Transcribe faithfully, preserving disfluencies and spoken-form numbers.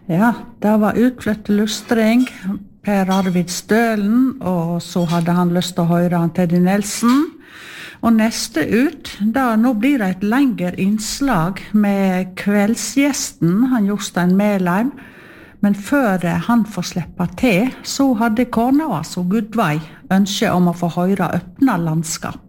Ja, det var utflytt lustring, Per Arvid Stølen, og så hadde han lyst til å høre han Teddy Nelson. Og neste ut, da nå blir det et lengre innslag med kveldsgjesten, han Jostein Melheim. Men før han får slippe til, så hadde kona, altså Gudvei, ønske om å få høre Øppna landskap.